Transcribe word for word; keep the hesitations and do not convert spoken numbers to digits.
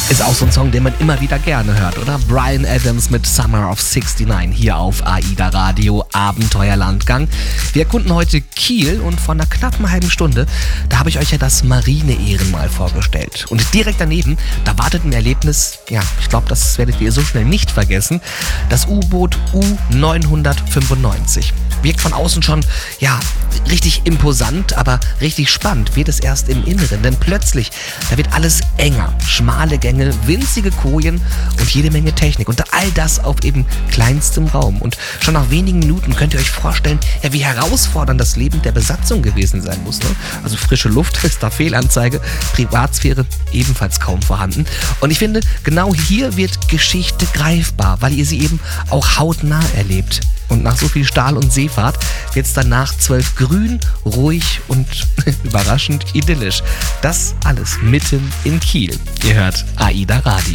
Ist auch so ein Song, den man immer wieder gerne hört, oder? Bryan Adams mit Summer of sixty-nine hier auf AIDA Radio Abenteuerlandgang. Wir erkunden heute Kiel und vor einer knappen halben Stunde, da habe ich euch ja das Marine-Ehrenmal vorgestellt. Und direkt daneben, da wartet ein Erlebnis, ja, ich glaube, das werdet ihr so schnell nicht vergessen, das U-Boot U neunhundertfünfundneunzig. Wirkt von außen schon, ja, richtig imposant, aber richtig spannend wird es erst im Inneren, denn plötzlich, da wird alles enger, schmale Gänge, winzige Kojen und jede Menge Technik und all das auf eben kleinstem Raum. Und schon nach wenigen Minuten könnt ihr euch vorstellen, ja, wie herausfordernd das Leben der Besatzung gewesen sein muss. Ne? Also frische Luft ist da Fehlanzeige, Privatsphäre ebenfalls kaum vorhanden. Und ich finde, genau hier wird Geschichte greifbar, weil ihr sie eben auch hautnah erlebt. Und nach so viel Stahl- und Seefahrt wird es danach zwölf grün, ruhig und überraschend idyllisch. Das alles mitten in Kiel. Ihr hört AIDA Radio.